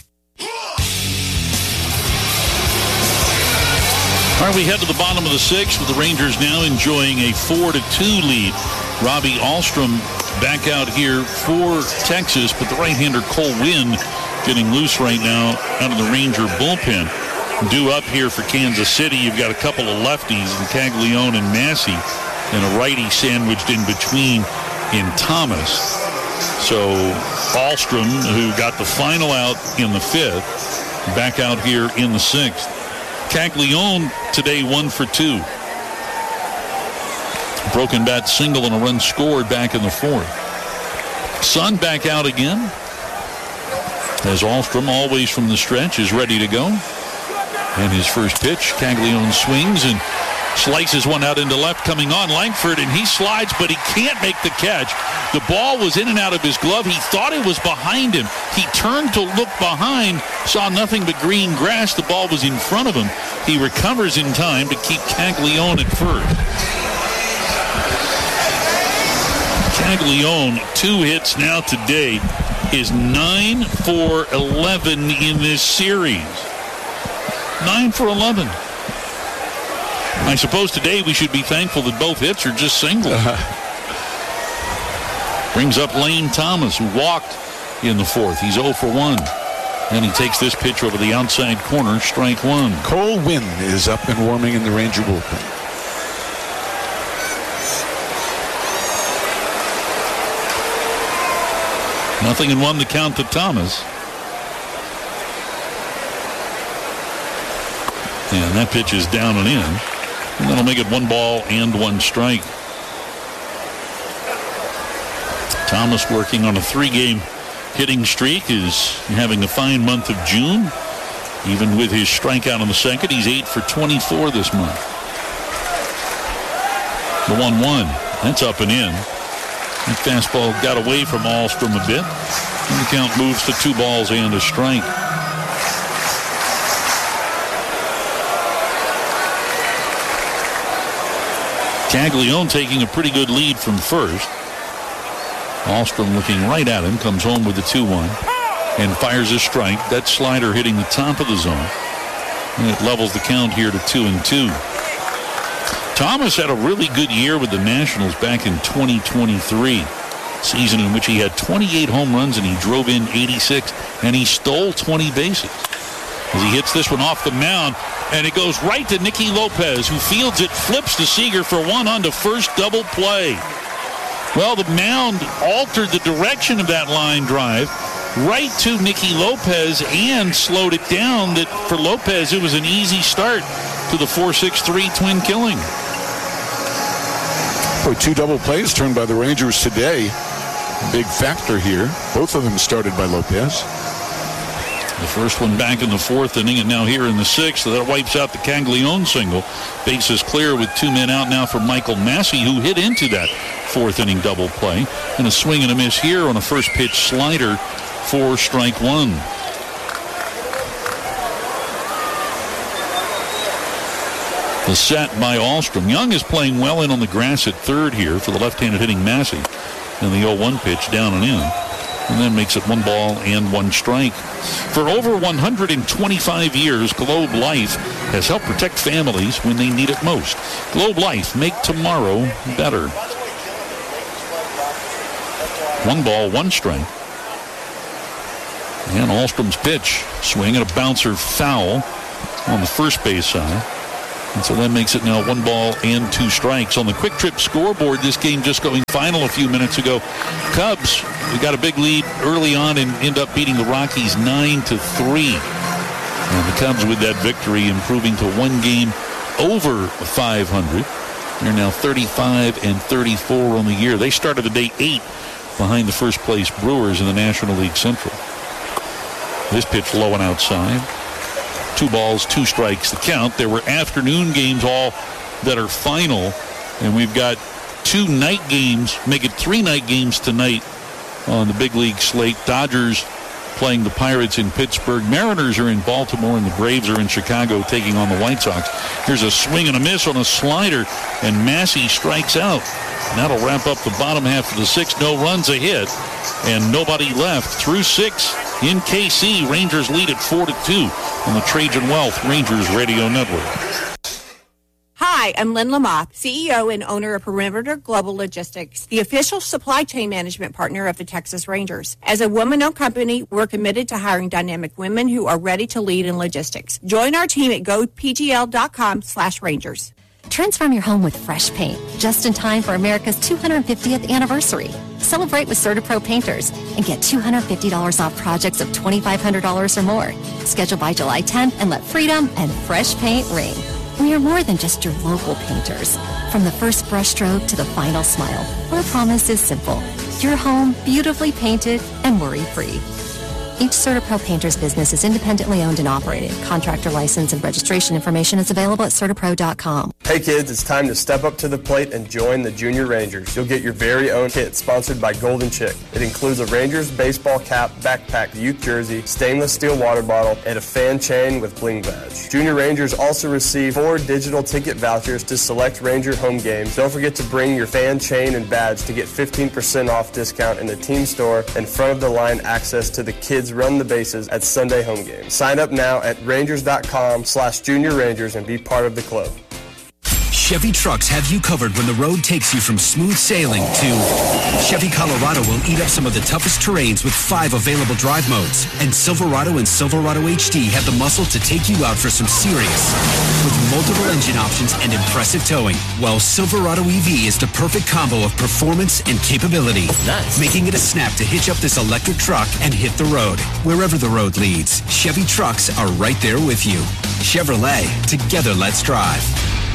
All right, we head to the bottom of the sixth with the Rangers now enjoying a four to two lead. Robbie Ahlstrom back out here for Texas, but the right-hander Cole Winn getting loose right now out of the Ranger bullpen. Due up here for Kansas City, you've got a couple of lefties in Caglione and Massey, and a righty sandwiched in between in Thomas. So Ahlstrom, who got the final out in the fifth, back out here in the sixth. Caglione today one for two. Broken bat single and a run scored back in the fourth. Sun back out again, as Ahlstrom, always from the stretch, is ready to go. And his first pitch, Caglione swings and slices one out into left, coming on Langford, and he slides, but he can't make the catch. The ball was in and out of his glove. He thought it was behind him. He turned to look behind, saw nothing but green grass. The ball was in front of him. He recovers in time to keep Caglione at first. Caglione, two hits now today, is nine for eleven in this series. nine for eleven. I suppose today we should be thankful that both hits are just singles. Uh-huh. Brings up Lane Thomas, who walked in the fourth. He's oh for one. And he takes this pitch over the outside corner, strike one. Cole Winn is up and warming in the Ranger bullpen. Nothing in one to count to Thomas. And that pitch is down and in. And that'll make it one ball and one strike. Thomas working on a three-game hitting streak, is having a fine month of June. Even with his strikeout on the second, he's eight for twenty-four this month. The one one. That's up and in. That fastball got away from Ahlstrom a bit. And the count moves to two balls and a strike. Caglione taking a pretty good lead from first. Ahlstrom looking right at him, comes home with the two one and fires a strike. That slider hitting the top of the zone. And it levels the count here to two and two. Thomas had a really good year with the Nationals back in twenty twenty-three. Season in which he had twenty-eight home runs and he drove in eighty-six, and he stole twenty bases. As he hits this one off the mound, and it goes right to Nicky Lopez, who fields it, flips to Seager for one on to first, double play. Well, the mound altered the direction of that line drive right to Nicky Lopez and slowed it down. That for Lopez, it was an easy start to the four six three twin killing. Boy, two double plays turned by the Rangers today. Big factor here. Both of them started by Lopez. The first one back in the fourth inning, and now here in the sixth. That wipes out the Caglione single. Bases clear with two men out now for Michael Massey, who hit into that fourth inning double play. And a swing and a miss here on a first pitch slider for strike one. The set by Ahlstrom. Young is playing well in on the grass at third here for the left-handed hitting Massey. And the oh one pitch down and in. and then makes it one ball and one strike. For over one hundred twenty-five years, Globe Life has helped protect families when they need it most. Globe Life, make tomorrow better. One ball, one strike. And Alstrom's pitch, swing and a bouncer foul on the first base side. And so that makes it now one ball and two strikes. On the Quick Trip scoreboard, this game just going final a few minutes ago. Cubs, we got a big lead early on and end up beating the Rockies nine to three. And the Cubs with that victory improving to one game over five hundred. They're now thirty-five and thirty-four on the year. They started the day eight behind the first place Brewers in the National League Central. This pitch low and outside. Two balls, two strikes the count. There were afternoon games all that are final, and we've got two night games, make it three night games tonight on the big league slate. Dodgers playing the Pirates in Pittsburgh. Mariners are in Baltimore, and the Braves are in Chicago taking on the White Sox. Here's a swing and a miss on a slider, and Massey strikes out. And that'll wrap up the bottom half of the sixth. No runs, a hit, and nobody left. Through six in K C, Rangers lead at four to two on the Trajan Wealth Rangers Radio Network. Hi, I'm Lynn Lamoth, C E O and owner of Perimeter Global Logistics, the official supply chain management partner of the Texas Rangers. As a woman-owned company, we're committed to hiring dynamic women who are ready to lead in logistics. Join our team at gopgl.com slash Rangers. Transform your home with fresh paint, just in time for America's two hundred fiftieth anniversary. Celebrate with CertaPro Painters and get two hundred fifty dollars off projects of twenty-five hundred dollars or more. Schedule by July tenth and let freedom and fresh paint ring. We are more than just your local painters. From the first brushstroke to the final smile, our promise is simple. Your home beautifully painted and worry-free. Each CertaPro Painters business is independently owned and operated. Contractor license and registration information is available at Certapro dot com. Hey kids, it's time to step up to the plate and join the Junior Rangers. You'll get your very own kit sponsored by Golden Chick. It includes a Rangers baseball cap, backpack, youth jersey, stainless steel water bottle, and a fan chain with bling badge. Junior Rangers also receive four digital ticket vouchers to select Ranger home games. Don't forget to bring your fan chain and badge to get fifteen percent off discount in the team store and front of the line access to the kids run the bases at Sunday home games. Sign up now at rangers.com slash junior rangers and be part of the club. Chevy Trucks have you covered when the road takes you from smooth sailing to Chevy Colorado will eat up some of the toughest terrains with five available drive modes. And Silverado and Silverado H D have the muscle to take you out for some serious with multiple engine options and impressive towing. While Silverado E V is the perfect combo of performance and capability, nice. Making it a snap to hitch up this electric truck and hit the road. Wherever the road leads, Chevy Trucks are right there with you. Chevrolet, together let's drive.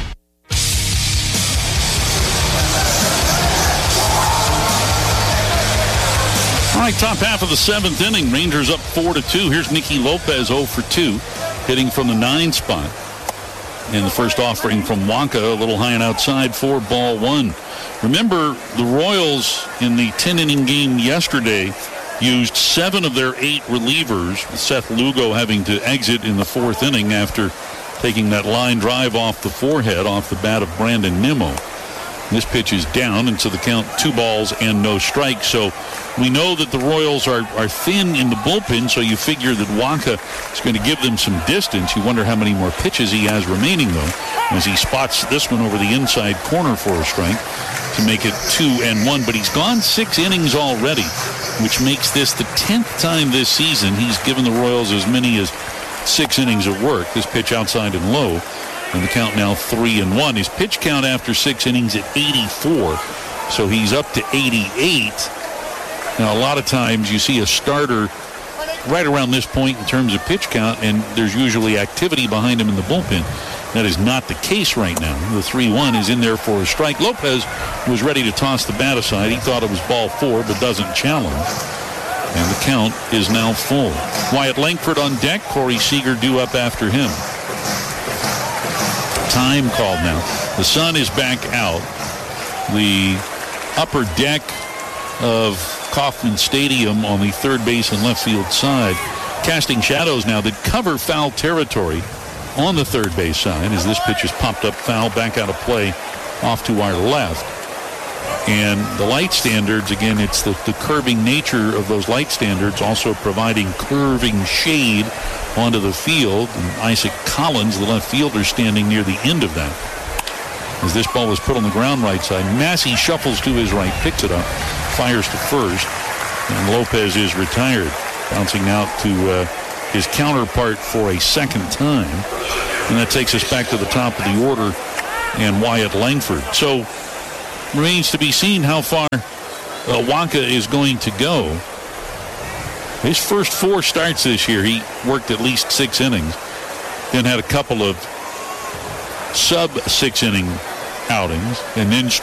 All right, top half of the seventh inning. Rangers up four to two. Here's Nicky Lopez oh for two, hitting from the nine spot. And the first offering from Wonka, a little high and outside for ball one. Remember, the Royals in the ten-inning game yesterday used seven of their eight relievers, with Seth Lugo having to exit in the fourth inning after taking that line drive off the forehead off the bat of Brandon Nimmo. This pitch is down, and so the count two balls and no strikes. So we know that the Royals are, are thin in the bullpen, so you figure that Wonka is going to give them some distance. You wonder how many more pitches he has remaining, though, as he spots this one over the inside corner for a strike to make it two and one. But he's gone six innings already, which makes this the tenth time this season he's given the Royals as many as six innings of work. This pitch outside and low. And the count now three and one. His pitch count after six innings at eighty-four. So he's up to eighty-eight. Now, a lot of times you see a starter right around this point in terms of pitch count, and there's usually activity behind him in the bullpen. That is not the case right now. The three one is in there for a strike. Lopez was ready to toss the bat aside. He thought it was ball four, but doesn't challenge. And the count is now full. Wyatt Langford on deck. Corey Seager due up after him. Time called now. The sun is back out. The upper deck of Kauffman Stadium on the third base and left field side casting shadows now that cover foul territory on the third base side as this pitch is popped up foul back out of play off to our left. And the light standards, again, it's the, the curving nature of those light standards also providing curving shade onto the field. And Isaac Collins, the left fielder, standing near the end of that. As this ball was put on the ground right side, Massey shuffles to his right, picks it up, fires to first, and Lopez is retired, bouncing out to uh, his counterpart for a second time. And that takes us back to the top of the order and Wyatt Langford. So remains to be seen how far uh, Wacha is going to go. His first four starts this year, he worked at least six innings, then had a couple of sub-six inning outings, and then